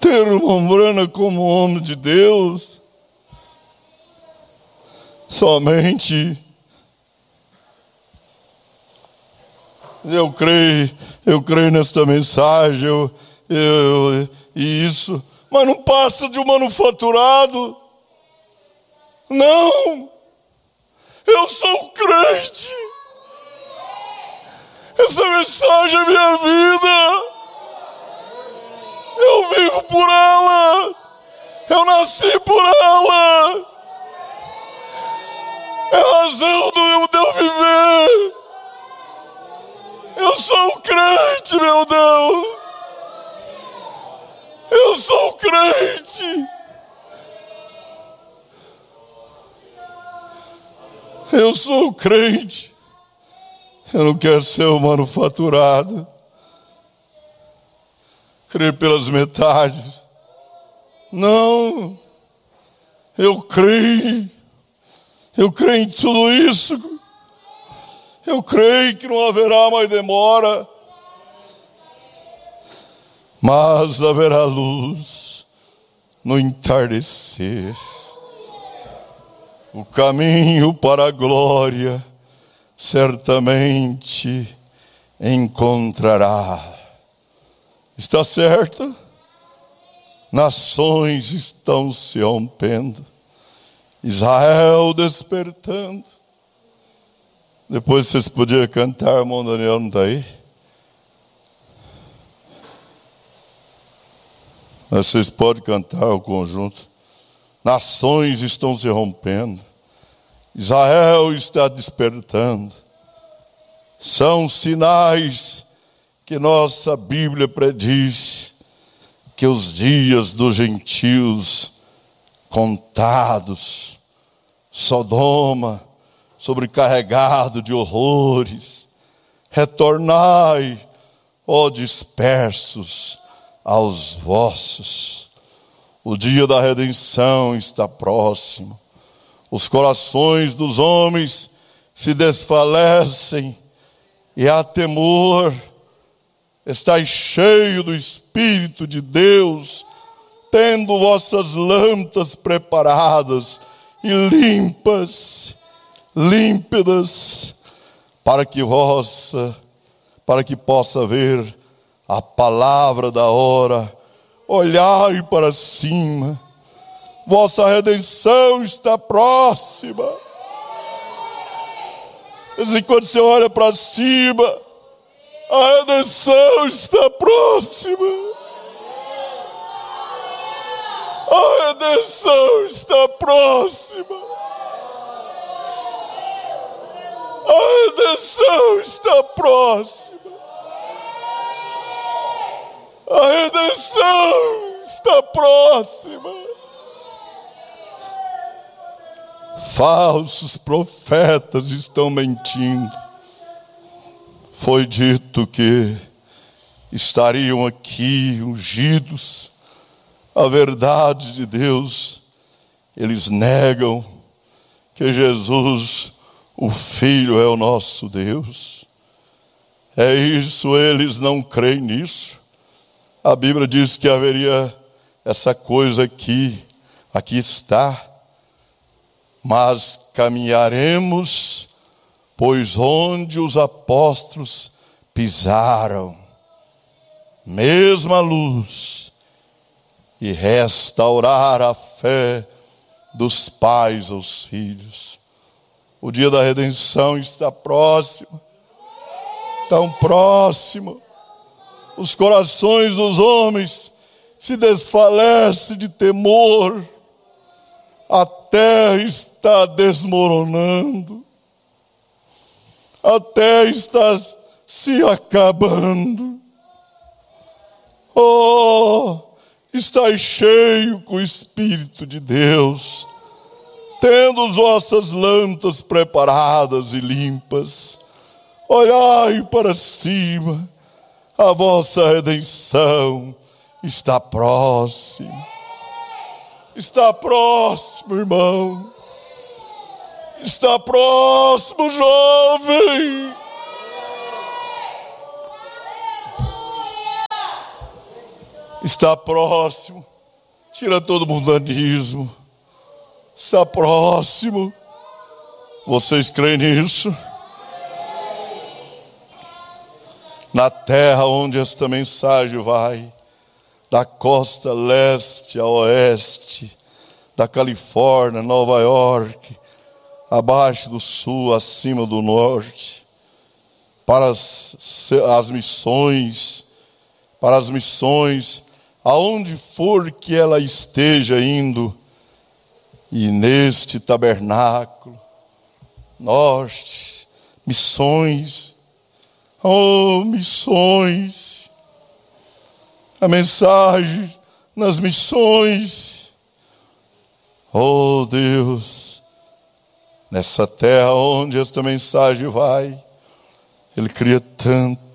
ter uma Brana como homem de Deus. Somente eu creio nesta mensagem, e isso, mas não passa de um manufaturado. Não, eu sou crente. Essa mensagem é minha vida. Eu vivo por ela. Eu nasci por ela. É a razão do eu viver. Eu sou crente, meu Deus. Eu sou crente. Eu sou crente. Eu não quero ser um manufaturado. Crer pelas metades. Não. Eu creio. Eu creio em tudo isso. Eu creio que não haverá mais demora. Mas haverá luz no entardecer. O caminho para a glória certamente encontrará. Está certo? Nações estão se rompendo. Israel despertando. Depois vocês podiam cantar, irmão Daniel não está aí? Mas vocês podem cantar o conjunto. Nações estão se rompendo. Israel está despertando. São sinais que nossa Bíblia prediz que os dias dos gentios contados, Sodoma sobrecarregado de horrores, retornai, ó dispersos, aos vossos. O dia da redenção está próximo. Os corações dos homens se desfalecem e há temor. Estais cheio do Espírito de Deus, tendo vossas lâmpadas preparadas e límpidas, para que possa ver a palavra da hora. Olhai para cima, vossa redenção está próxima. E quando você olha para cima, a redenção está próxima. A redenção está próxima. A redenção está próxima. A redenção está próxima. Falsos profetas estão mentindo. Foi dito que estariam aqui ungidos. A verdade de Deus, eles negam que Jesus, o Filho, é o nosso Deus. É isso, eles não creem nisso. A Bíblia diz que haveria essa coisa aqui está. Mas caminharemos, pois onde os apóstolos pisaram, mesma luz, e restaurar a fé dos pais aos filhos. O dia da redenção está próximo, tão próximo. Os corações dos homens se desfalecem de temor. A terra está desmoronando. A terra está se acabando. Oh, está cheio com o Espírito de Deus, tendo as vossas lâmpadas preparadas e limpas. Olhai para cima, a vossa redenção está próxima. Está próximo, irmão. Está próximo, jovem. Está próximo. Tira todo o mundanismo. Está próximo. Vocês creem nisso? Na terra onde esta mensagem vai, da costa leste a oeste, da Califórnia, Nova York, abaixo do sul, acima do norte, para as missões, aonde for que ela esteja indo, e neste tabernáculo, nós, missões, oh, missões, a mensagem nas missões, oh Deus, nessa terra onde esta mensagem vai, Ele cria tanto,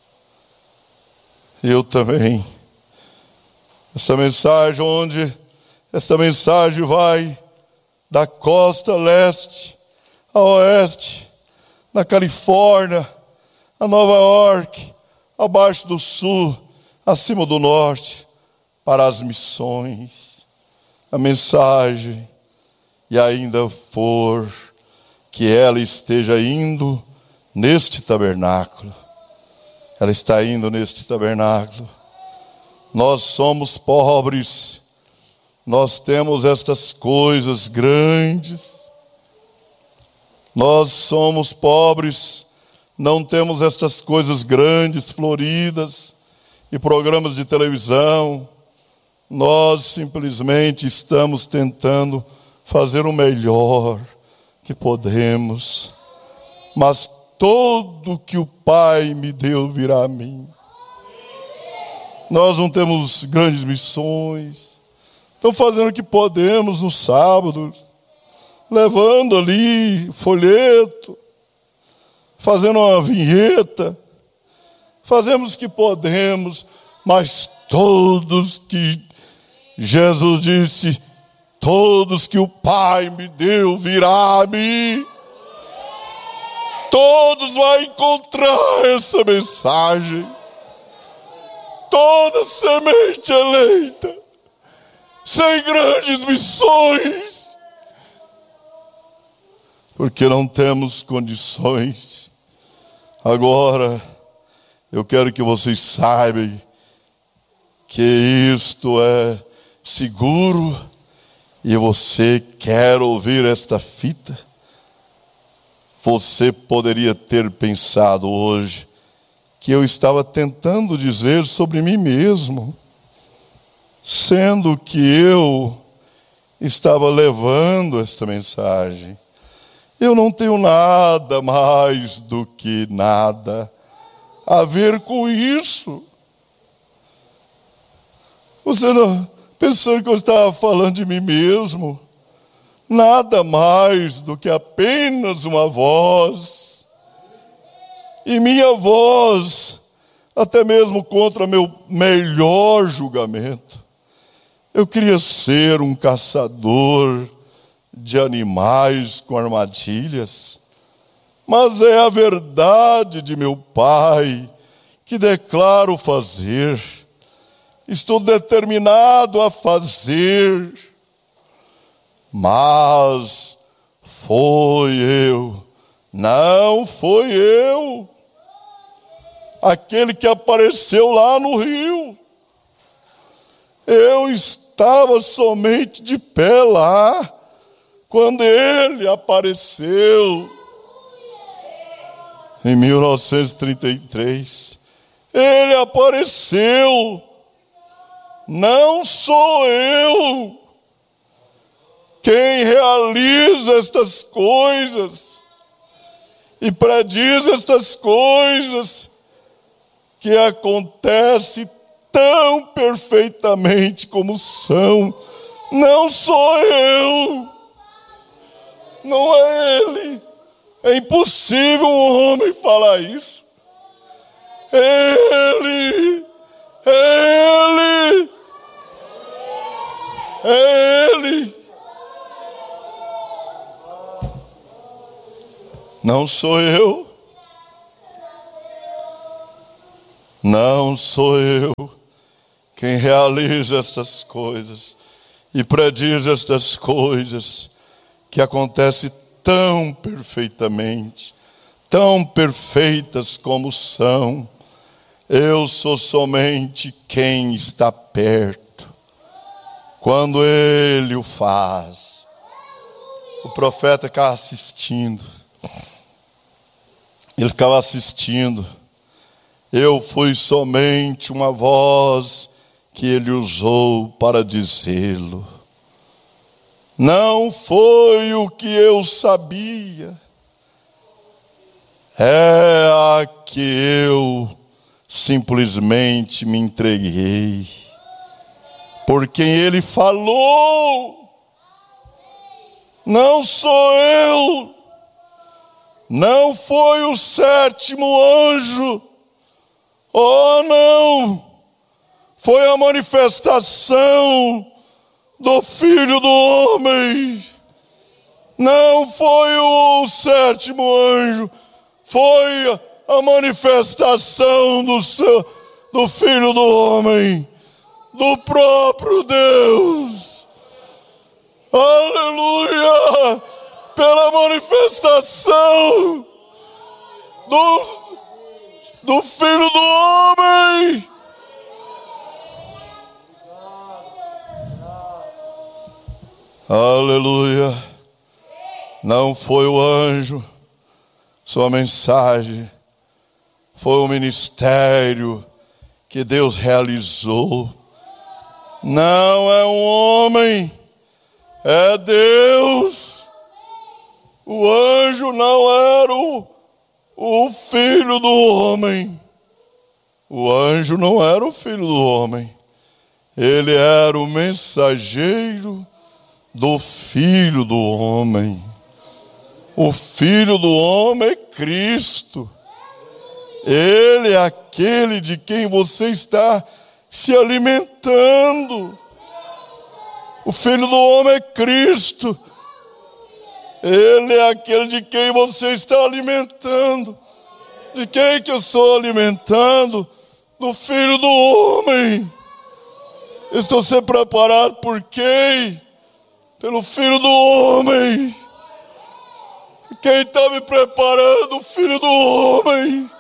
eu também, essa mensagem onde esta mensagem vai, da costa leste a oeste, na Califórnia, a Nova York, abaixo do sul, acima do norte, para as missões, a mensagem, e ainda for que ela esteja indo neste tabernáculo, ela está indo neste tabernáculo. Nós somos pobres, nós temos estas coisas grandes, nós somos pobres, não temos estas coisas grandes, floridas, e programas de televisão. Nós simplesmente estamos tentando fazer o melhor que podemos, mas todo que o Pai me deu virá a mim. Nós não temos grandes missões, estamos fazendo o que podemos no sábado, levando ali folheto, fazendo uma vinheta, fazemos o que podemos, mas todos que Jesus disse, todos que o Pai me deu virá a mim. Todos vão encontrar essa mensagem. Toda semente eleita, sem grandes missões, porque não temos condições. Agora, eu quero que vocês saibam que isto é seguro, e você quer ouvir esta fita. Você poderia ter pensado hoje que eu estava tentando dizer sobre mim mesmo, sendo que eu estava levando esta mensagem. Eu não tenho nada mais do que nada a ver com isso. Você não pensando que eu estava falando de mim mesmo? Nada mais do que apenas uma voz. E minha voz, até mesmo contra meu melhor julgamento. Eu queria ser um caçador de animais com armadilhas, mas é a verdade de meu Pai que declaro fazer. Estou determinado a fazer, mas foi eu, não foi eu, aquele que apareceu lá no rio. Eu estava somente de pé lá, quando ele apareceu, em 1933. Ele apareceu, não sou eu quem realiza estas coisas e prediz estas coisas que acontecem tão perfeitamente como são. Não sou eu, não é ele. É impossível um homem falar isso. Ele, ele, ele. Não sou eu. Não sou eu quem realiza estas coisas e prediz estas coisas que acontecem tão perfeitamente, tão perfeitas como são. Eu sou somente quem está perto. Quando Ele o faz, o profeta ficava assistindo. Ele ficava assistindo. Eu fui somente uma voz que Ele usou para dizê-lo. Não foi o que eu sabia, é a que eu simplesmente me entreguei. Por quem Ele falou, não sou eu, não foi o sétimo anjo, oh não, foi a manifestação do Filho do Homem. Não foi o sétimo anjo, foi a manifestação do Filho do Homem, do próprio Deus. Aleluia! Pela manifestação do Filho do Homem. Aleluia. Não foi o anjo, sua mensagem, foi o ministério que Deus realizou. Não é um homem, é Deus. O anjo não era o filho do homem. O anjo não era o filho do homem. Ele era o mensageiro do Filho do Homem. O Filho do Homem é Cristo. Ele é aquele de quem você está se alimentando. O Filho do Homem é Cristo. Ele é aquele de quem você está alimentando. De quem que eu estou alimentando? Do Filho do Homem. Estou sendo preparado por quem? Pelo Filho do Homem. Quem está me preparando? O Filho do Homem.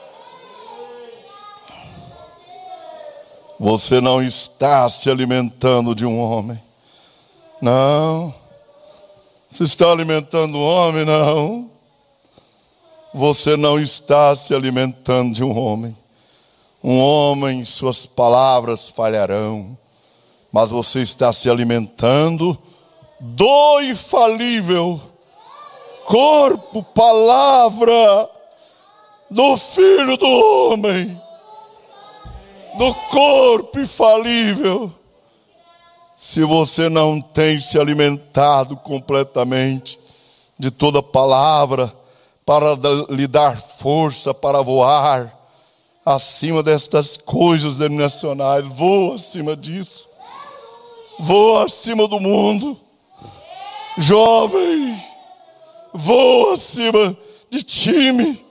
Você não está se alimentando de um homem. Não. Você está alimentando um homem? Não. Você não está se alimentando de um homem. Um homem, suas palavras falharão. Mas você está se alimentando do infalível corpo, palavra do Filho do Homem, do corpo infalível. Se você não tem se alimentado completamente de toda palavra para lhe dar força para voar acima destas coisas denominacionais, voa acima disso, voa acima do mundo. Jovem, voa acima de time.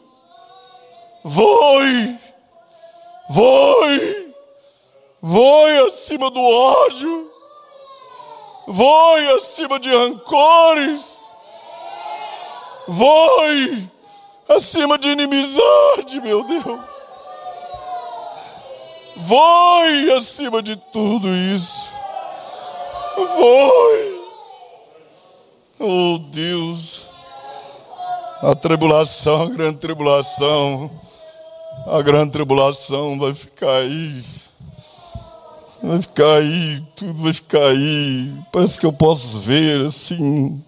Voe, voe, voe acima do ódio. Voe acima de rancores. Voe acima de inimizade, meu Deus. Voe acima de tudo isso. Voe. Oh Deus, a tribulação, a grande tribulação vai ficar aí. Vai ficar aí, tudo vai ficar aí. Parece que eu posso ver assim.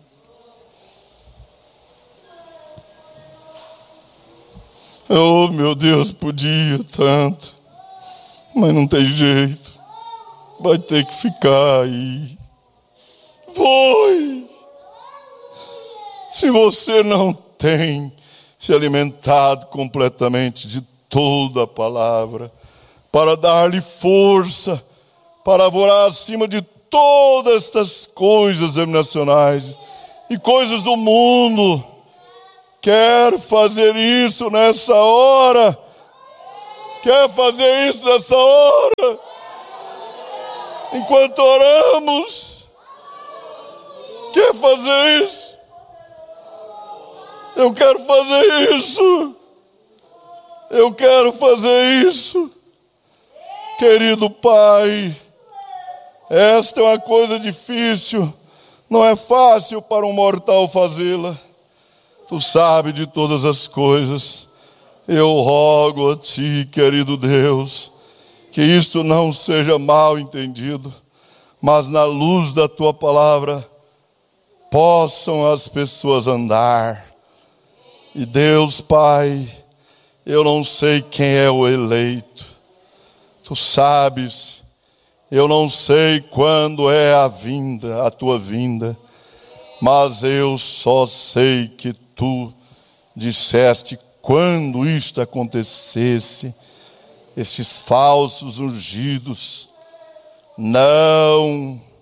Oh meu Deus, podia tanto, mas não tem jeito. Vai ter que ficar aí. Voe. Se você não tem se alimentado completamente de toda a palavra, para dar-lhe força, para voar acima de todas estas coisas denominacionais e coisas do mundo, quer fazer isso nessa hora? Quer fazer isso nessa hora? enquanto oramos. Quer fazer isso? Eu quero fazer isso. Eu quero fazer isso. Querido Pai, esta é uma coisa difícil. Não é fácil para um mortal fazê-la. Tu sabes de todas as coisas. Eu rogo a Ti, querido Deus, que isto não seja mal entendido, mas na luz da Tua palavra possam as pessoas andar. E Deus, Pai, eu não sei quem é o eleito. Tu sabes, eu não sei quando é a Tua vinda, mas eu só sei que Tu disseste quando isto acontecesse, esses falsos ungidos, não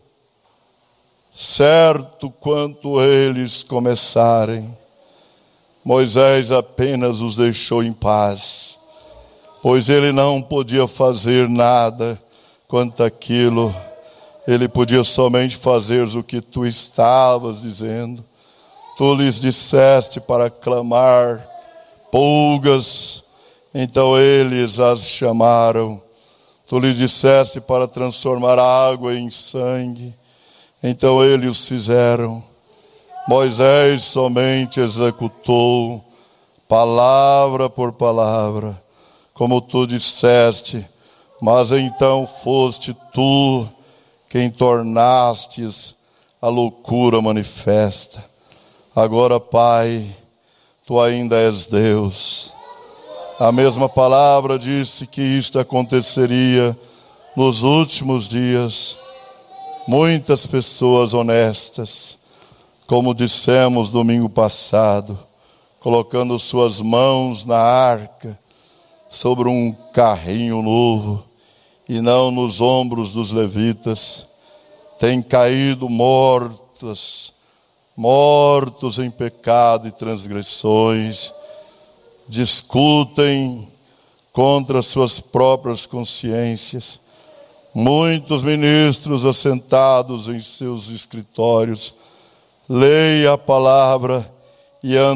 certo quanto eles começarem, Moisés apenas os deixou em paz, pois ele não podia fazer nada quanto aquilo, ele podia somente fazer o que tu estavas dizendo. Tu lhes disseste para clamar pulgas, então eles as chamaram. Tu lhes disseste para transformar água em sangue, então eles os fizeram. Moisés somente executou, palavra por palavra, como tu disseste, mas então foste tu quem tornastes a loucura manifesta. Agora, Pai, Tu ainda és Deus. A mesma palavra disse que isto aconteceria nos últimos dias. Muitas pessoas honestas, como dissemos domingo passado, colocando suas mãos na arca, sobre um carrinho novo, e não nos ombros dos levitas, têm caído mortos em pecado e transgressões, discutem contra suas próprias consciências. Muitos ministros assentados em seus escritórios, leem a palavra e andam